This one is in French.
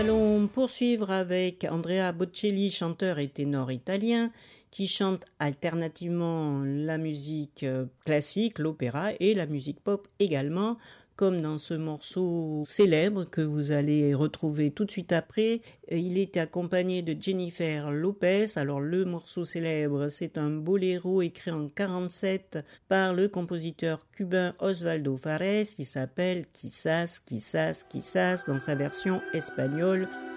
Allons poursuivre avec Andrea Bocelli, chanteur et ténor italien, qui chante alternativement la musique classique, l'opéra et la musique pop également, comme dans ce morceau célèbre que vous allez retrouver tout de suite après. Il est accompagné de Jennifer Lopez. Alors le morceau célèbre, c'est un boléro écrit en 47 par le compositeur cubain Osvaldo Fares qui s'appelle Quizás, Quizás, Quizás dans sa version espagnole